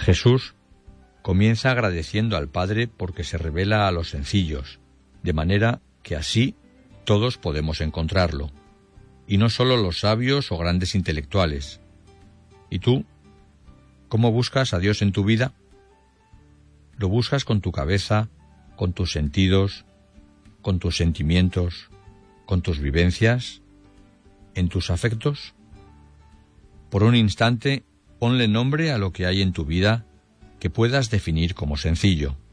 Jesús comienza agradeciendo al Padre porque se revela a los sencillos, de manera que así todos podemos encontrarlo, y no solo los sabios o grandes intelectuales. ¿Y tú? ¿Cómo buscas a Dios en tu vida? ¿Lo buscas con tu cabeza, con tus sentidos, con tus sentimientos, con tus vivencias, en tus afectos? Por un instante, ponle nombre a lo que hay en tu vida que puedas definir como sencillo.